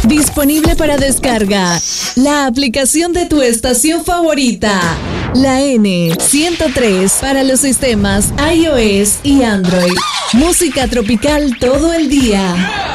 Disponible para descarga. La aplicación de tu estación favorita. La N103 para los sistemas iOS y Android. Música tropical todo el día.